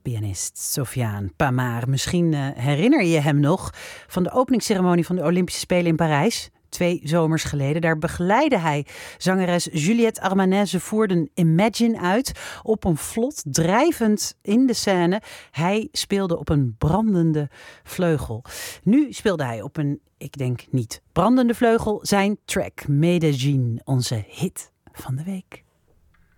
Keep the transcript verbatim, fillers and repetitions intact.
Pianist Sofiane Pamar. Misschien uh, herinner je hem nog van de openingsceremonie van de Olympische Spelen in Parijs. Twee zomers geleden. Daar begeleidde hij zangeres Juliette Armanet. Ze voerden Imagine uit op een vlot, drijvend in de scène. Hij speelde op een brandende vleugel. Nu speelde hij op een, ik denk niet brandende vleugel, zijn track Medellin, onze hit van de week.